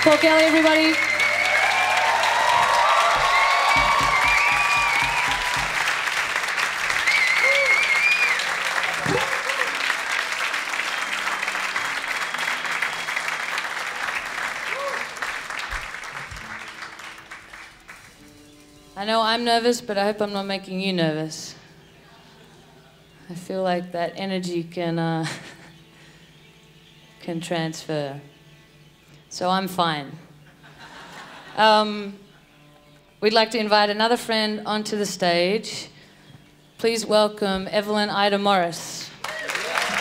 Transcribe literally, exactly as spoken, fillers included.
Paul Kelly, everybody. I know I'm nervous, but I hope I'm not making you nervous. I feel like that energy can uh, can transfer. So I'm fine. Um, we'd like to invite another friend onto the stage. Please welcome Evelyn Ida Morris.